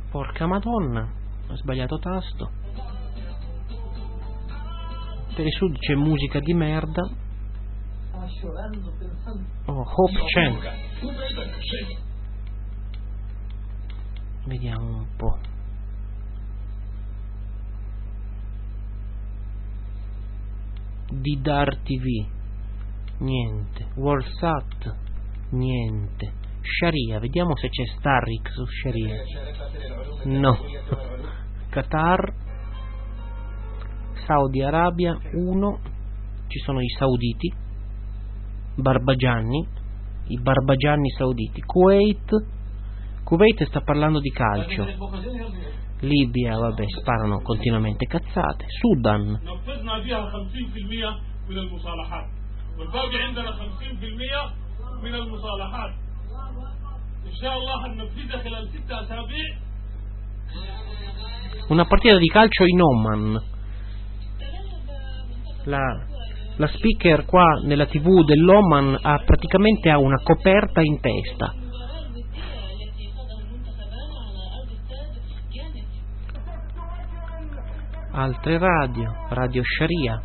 Porca madonna, ho sbagliato tasto. Per il sud c'è musica di merda. Oh, Hope Channel. Vediamo un po'. Didar TV, niente. Worldsat, niente. Sharia, vediamo se c'è Starrix su Sharia. No. Qatar, Saudi Arabia 1, ci sono i sauditi, Barbagianni, i barbagianni sauditi. Kuwait sta parlando di calcio. Libia, vabbè, sparano continuamente cazzate. Sudan. Una partita di calcio in Oman. La speaker qua nella TV dell'Oman praticamente ha una coperta in testa. Altre Radio Sharia.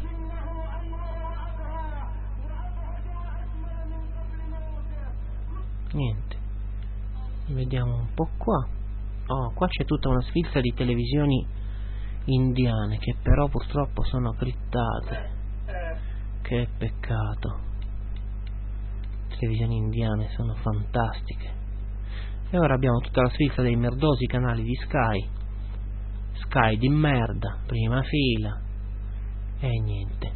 Niente. Vediamo un po' qua. Oh, qua c'è tutta una sfilza di televisioni indiane che però purtroppo sono criptate. Che peccato. Le televisioni indiane sono fantastiche. E ora abbiamo tutta la sfilza dei merdosi canali di Sky di merda, prima fila. E niente.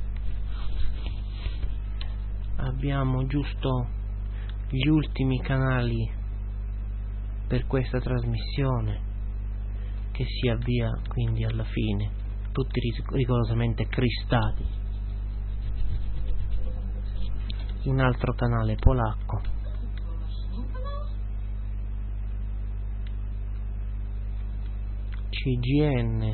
Abbiamo giusto gli ultimi canali per questa trasmissione che si avvia quindi alla fine, tutti rigorosamente cristati. Un altro canale polacco, CGN,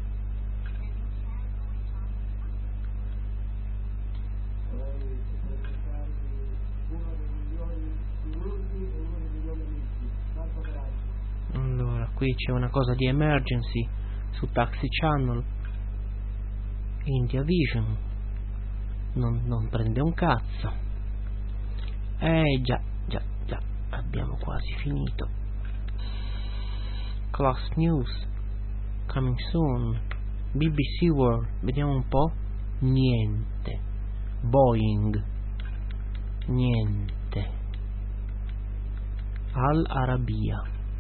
allora qui c'è una cosa di Emergency su Taxi Channel. India Vision non prende un cazzo. Già, abbiamo quasi finito. Clocks News coming soon. BBC World, vediamo un po'. Niente. Boeing, niente. Al Arabia,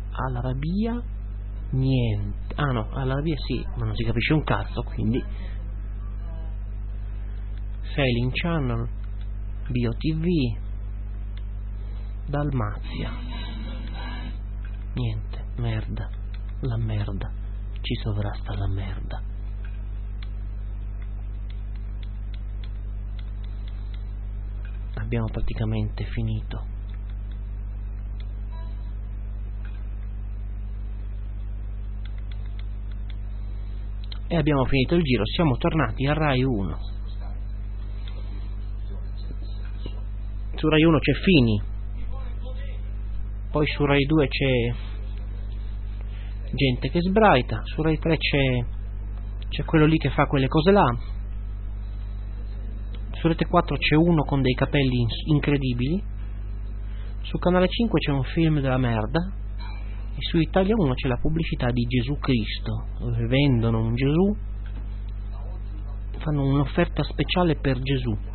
niente. Ah no, Al Arabia sì, ma non si capisce un cazzo, quindi. Sailing Channel, BioTV, Dalmazia, niente, merda, la merda, ci sovrasta la merda. Abbiamo praticamente finito. E abbiamo finito il giro, siamo tornati a Rai 1. Su Rai 1 c'è Fini, poi su Rai 2 c'è gente che sbraita, su Rai 3 c'è quello lì che fa quelle cose là, su Rete 4 c'è uno con dei capelli incredibili, su Canale 5 c'è un film della merda e su Italia 1 c'è la pubblicità di Gesù Cristo, dove vendono un Gesù, fanno un'offerta speciale per Gesù.